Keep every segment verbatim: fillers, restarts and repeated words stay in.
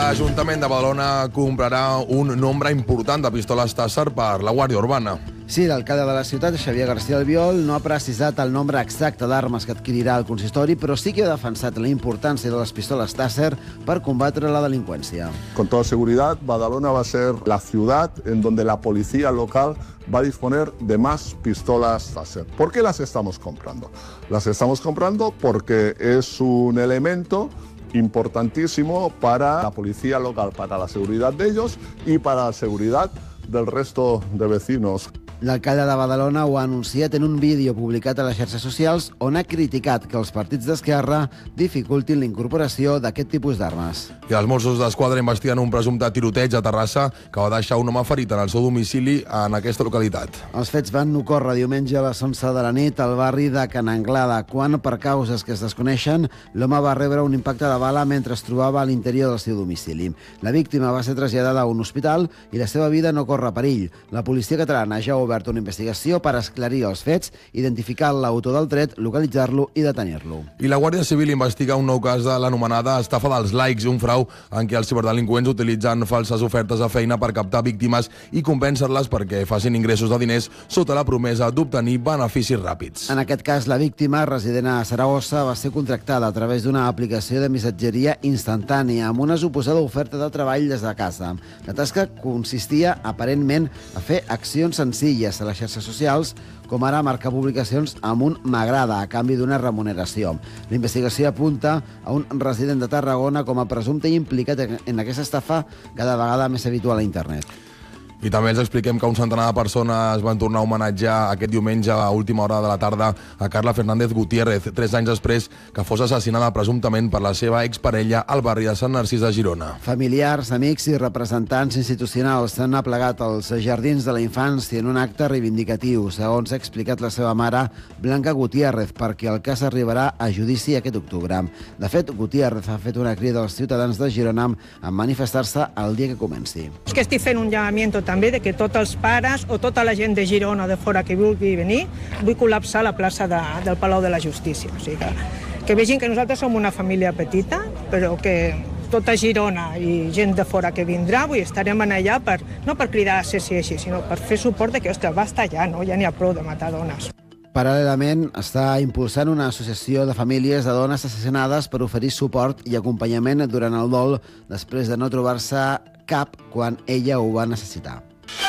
l'Ajuntament de Badalona comprarà un nombre important de pistoles Taser per la Guàrdia Urbana. Sí, l'alcalde de la ciutat, Xavier García Albiol, no ha precisat el nombre exacte d'armes que adquirirà el consistori, però sí que ha defensat la importància de les pistoles Taser per combatre la delinqüència. Con toda seguridad, Badalona va a ser la ciudad en donde la policía local va a disponer de más pistolas Taser. ¿Por qué las estamos comprando? Las estamos comprando porque es un elemento importantísimo para la policía local, para la seguridad de ellos y para la seguridad del resto de vecinos. L'alcalde de Badalona ho ha anunciat en un vídeo publicat a les xarxes socials on ha criticat que els partits d'esquerra dificultin la incorporació d'aquest tipus d'armes. I els Mossos d'Esquadra investiguen un presumpte tiroteig a Terrassa que va deixar un home ferit en el seu domicili en aquesta localitat. Els fets van ocórrer diumenge a les onze de la nit al barri de Can Anglada, quan, per causes que es desconeixen, l'home va rebre un impacte de bala mentre es trobava a l'interior del seu domicili. La víctima va ser traslladada a un hospital i la seva vida no corre perill. La policia catalana ja ha obert una investigació per esclarir els fets, identificar l'autor del tret, localitzar-lo i detenir-lo. I la Guàrdia Civil investiga un nou cas de l'anomenada estafa dels likes, un frau en què els ciberdelinqüents utilitzen falses ofertes de feina per captar víctimes i convèncer-les perquè facin ingressos de diners sota la promesa d'obtenir beneficis ràpids. En aquest cas, la víctima, resident a Saragossa, va ser contractada a través d'una aplicació de missatgeria instantània amb una suposada oferta de treball des de casa. La tasca consistia, aparentment, a fer accions senzilles a les xarxes socials, com ara marcar publicacions amb un m'agrada a canvi d'una remuneració. La investigació apunta a un resident de Tarragona com a presumpte implicat en aquesta estafa cada vegada més habitual a internet. I també els expliquem que un centenar de persones van tornar a homenatjar aquest diumenge a última hora de la tarda a Carla Fernández Gutiérrez, tres anys després que fos assassinada presumptament per la seva exparella al barri de Sant Narcís de Girona. Familiars, amics i representants institucionals s'han aplegat als jardins de la infància en un acte reivindicatiu, segons ha explicat la seva mare, Blanca Gutiérrez, perquè el cas arribarà a judici aquest octubre. De fet, Gutiérrez ha fet una crida als ciutadans de Girona en manifestar-se el dia que comenci. És que estic fent un llamament també de que tots els pares o tota la gent de Girona o de fora que vulgui venir, vull col·lapsar la plaça de, del Palau de la Justícia. O sigui que, que vegin que nosaltres som una família petita, però que tota Girona i gent de fora que vindrà, avui estarem allà per, no per cridar a ser sí així, sinó per fer suport de que, ostres, basta ja, no? Ja n'hi ha prou de matar dones. Paral·lelament, està impulsant una associació de famílies de dones assassinades per oferir suport i acompanyament durant el dol després de no trobar-se cap quan ella ho va necessitar.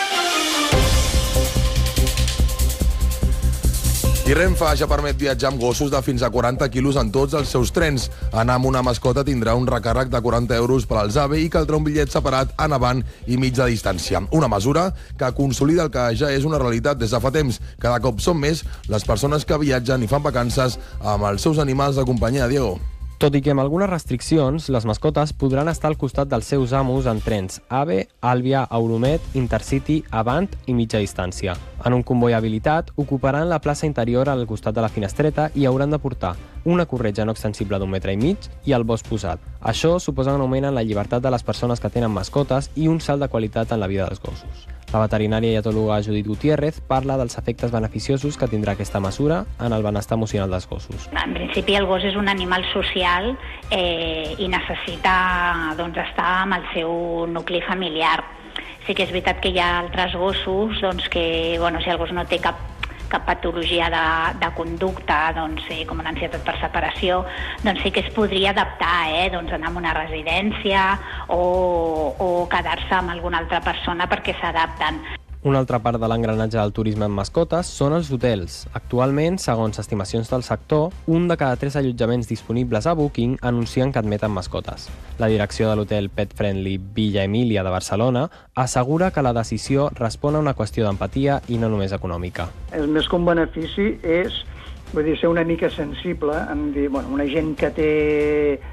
I Renfe ja permet viatjar amb gossos de fins a quaranta quilos en tots els seus trens. Anar amb una mascota tindrà un recàrrec de quaranta euros per als AVE i caldrà un bitllet separat en avant i mitja distància. Una mesura que consolida el que ja és una realitat des de fa temps. Cada cop són més les persones que viatgen i fan vacances amb els seus animals de companyia, Diego. Tot i que amb algunes restriccions, les mascotes podran estar al costat dels seus amos en trens AVE, Àlvia, Euromed, Intercity, Avant i mitja distància. En un comboi habilitat, ocuparan la plaça interior al costat de la finestreta i hauran de portar una corretja no extensible d'un metre i mig i el bosc posat. Això suposa un augment en la llibertat de les persones que tenen mascotes i un salt de qualitat en la vida dels gossos. La veterinària i etòloga Judit Gutiérrez parla dels efectes beneficiosos que tindrà aquesta mesura en el benestar emocional dels gossos. En principi el gos és un animal social eh, i necessita doncs, estar amb el seu nucli familiar. Sí que és veritat que hi ha altres gossos doncs, que, bueno, si el gos no té cap cap patologia de, de conducta, doncs, eh, com una ansietat per separació, doncs sí que es podria adaptar, eh, doncs anar a una residència o, o quedar-se amb alguna altra persona perquè s'adapten. Una altra part de l'engranatge del turisme amb mascotes són els hotels. Actualment, segons estimacions del sector, un de cada tres allotjaments disponibles a Booking anuncien que admeten mascotes. La direcció de l'hotel Pet Friendly Villa Emília de Barcelona assegura que la decisió respon a una qüestió d'empatia i no només econòmica. És més que un benefici, és vull dir, ser una mica sensible en dir, bueno, una gent que té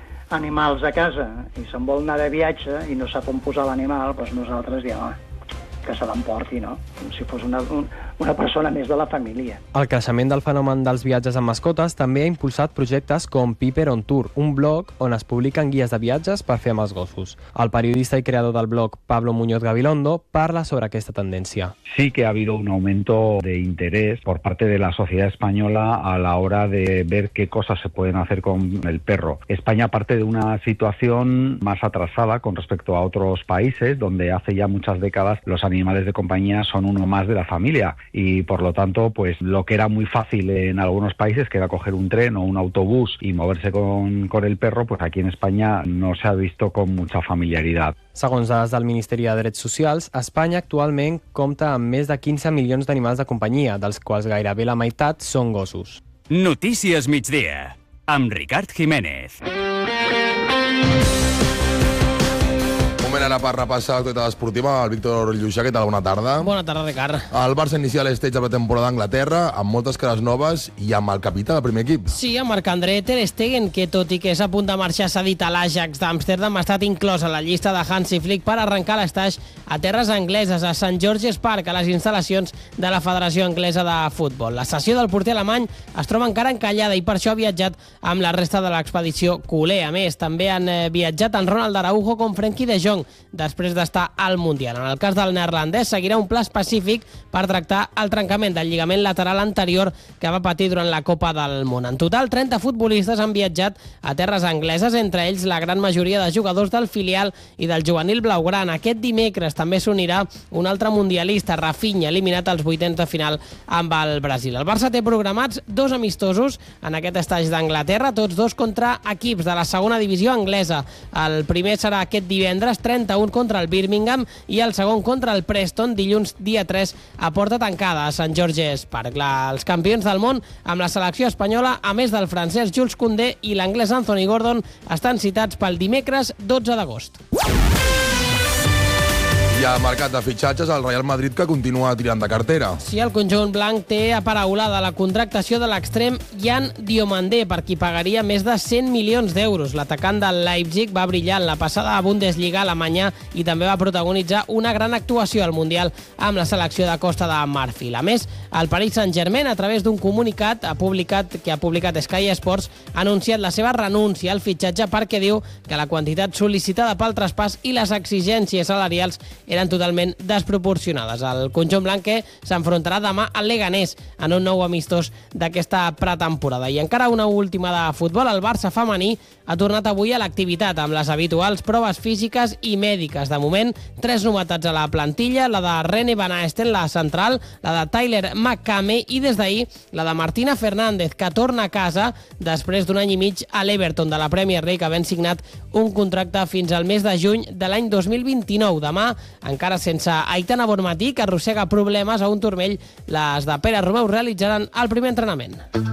animals a casa i se'n vol anar de viatge i no sap on posar l'animal, doncs nosaltres ja... que se l'emporti, no? Com si fos una, una persona més de la família. El creixement del fenomen dels viatges amb mascotes també ha impulsat projectes com Piper on Tour, un blog on es publiquen guies de viatges per fer amb els gossos. El periodista i creador del blog, Pablo Muñoz Gabilondo, parla sobre aquesta tendencia. Sí que ha habido un aumento de interés por parte de la sociedad española a la hora de ver qué cosas se pueden hacer con el perro. España parte de una situación más atrasada con respecto a otros países, donde hace ya muchas décadas los animales de compañía son uno más de la familia y por lo tanto pues lo que era muy fácil en algunos países, que era coger un tren o un autobús y moverse con, con el perro, pues aquí en España no se ha visto con mucha familiaridad. Segons dades del Ministeri de Drets Socials, Espanya actualment compta amb més de quinze milions d'animals de companyia, dels quals gairebé la meitat són gossos. Notícies migdia, amb Ricard Jiménez. Moment ara per repassar l'actualitat esportiva. El Víctor Lluixà, què tal? Bona tarda. Bona tarda, Ricard. El Barça inicia l'esteig de pretemporada d'Anglaterra amb moltes cares noves i amb el capità del primer equip. Sí, amb Marc-André Ter Stegen, que tot i que és a punt de marxar cedit a l'Ajax d'Amsterdam, ha estat inclòs a la llista de Hansi Flick per arrencar l'estaix a terres angleses, a Saint George's Park, a les instal·lacions de la Federació Anglesa de Futbol. La sessió del porter alemany es troba encara encallada i per això ha viatjat amb la resta de l'expedició culer. A més, també han viatjat tant Ronald Araujo com Frenkie de Jong, després d'estar al Mundial. En el cas del neerlandès, seguirà un pla específic per tractar el trencament del lligament lateral anterior que va patir durant la Copa del Món. En total, trenta futbolistes han viatjat a terres angleses, entre ells la gran majoria de jugadors del filial i del juvenil blaugrana. Aquest dimecres també s'unirà un altre mundialista, Rafinha, eliminat als vuitens de final amb el Brasil. El Barça té programats dos amistosos en aquest estaix d'Anglaterra, tots dos contra equips de la segona divisió anglesa. El primer serà aquest divendres, trenta-un contra el Birmingham, i el segon contra el Preston, dilluns dia tres a porta tancada a Sant George's Park. La, els campions del món amb la selecció espanyola, a més del francès Jules Koundé i l'anglès Anthony Gordon, estan citats pel dimecres dotze d'agost. I al mercat de fitxatges, el Real Madrid, que continua tirant de cartera. Sí, el conjunt blanc té aparaulada la contractació de l'extrem Jan Diomandé, per qui pagaria més de cent milions d'euros. L'atacant del Leipzig va brillar en la passada Bundesliga alemanya i també va protagonitzar una gran actuació al Mundial amb la selecció de Costa de Marfil. A més, el Paris Saint-Germain, a través d'un comunicat ha publicat, que ha publicat Sky Sports, ha anunciat la seva renúncia al fitxatge perquè diu que la quantitat sol·licitada pel traspàs i les exigències salarials eren totalment desproporcionades. El conjunt blanc s'enfrontarà demà al Leganés en un nou amistós d'aquesta pretemporada. I encara una última de futbol, el Barça femení ha tornat avui a l'activitat amb les habituals proves físiques i mèdiques. De moment, tres novetats a la plantilla, la de Rene Van Asten, la central, la de Tyler McCamey i des d'ahir la de Martina Fernández, que torna a casa després d'un any i mig a l'Everton de la Premier League, havent signat un contracte fins al mes de juny de l'any dos mil vint-i-nou. Demà, encara sense Aitana Bonmatí, que arrossega problemes a un turmell, les de Pere Romeu realitzaran el primer entrenament.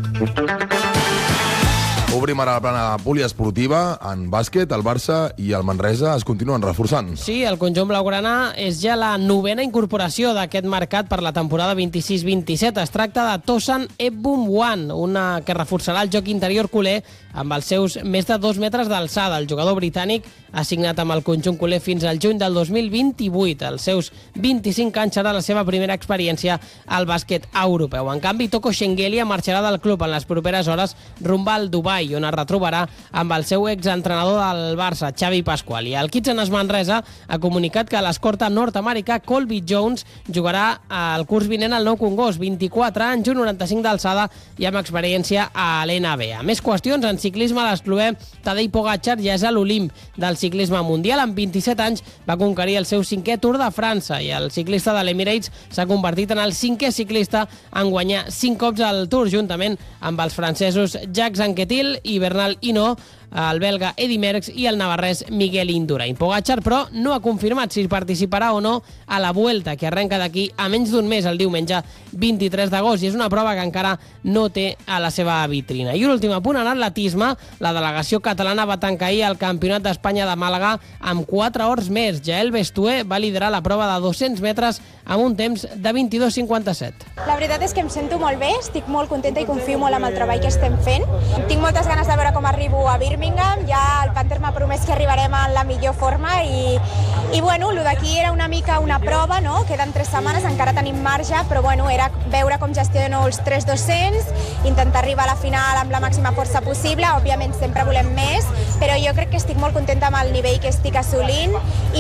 Obrim ara la plana poliesportiva. En bàsquet, el Barça i el Manresa es continuen reforçant. Sí, el conjunt blaugrana és ja la novena incorporació d'aquest mercat per la temporada vint-i-sis vint-i-set. Es tracta de Tosan Ebumwan, una que reforçarà el joc interior culer amb els seus més de dos metres d'alçada. El jugador britànic ha signat amb el conjunt culer fins al juny del dos mil vint-i-vuit. Els seus vint-i-cinc anys serà la seva primera experiència al bàsquet europeu. En canvi, Toko Shengelia marxarà del club en les properes hores rumb al Dubai, on es retrobarà amb el seu exentrenador del Barça, Xavi Pasqual. I el Kitchener Manresa ha comunicat que l'escorta nord-americà Colby Jones jugarà el curs vinent al Nou Congost, vint-i-quatre anys, un noranta-cinc d'alçada i amb experiència a l'N B A. Més qüestions, en ciclisme, l'eslovè Tadej Pogačar ja és a l'Olimp del ciclisme mundial. Amb vint-i-set anys va conquerir el seu cinquè Tour de França i el ciclista de l'Emirates s'ha convertit en el cinquè ciclista en guanyar cinc cops el Tour, juntament amb els francesos Jacques Anquetil i Bernal Hinault, el belga Eddy Merckx i el navarrès Miguel Indurain. Pogačar, però, no ha confirmat si participarà o no a la Vuelta, que arrenca d'aquí a menys d'un mes, el diumenge vint-i-tres d'agost, i és una prova que encara no té a la seva vitrina. I un últim apunt, en atletisme, la delegació catalana va tancar ahir el Campionat d'Espanya de Màlaga amb quatre hores més. Jael Bestué va liderar la prova de dos-cents metres amb un temps de vint-i-dos cinquanta-set. La veritat és que em sento molt bé, estic molt contenta i confio molt amb el treball que estem fent. Tinc moltes ganes de veure com arribo a Birmingham, Birmingham, ja el Panther m'ha promès que arribarem en la millor forma i, i bueno, el d'aquí era una mica una prova, no? Queden tres setmanes, encara tenim marge, però bueno, era veure com gestiono els tres dos-cents, intentar arribar a la final amb la màxima força possible, òbviament sempre volem més, però jo crec que estic molt contenta amb el nivell que estic assolint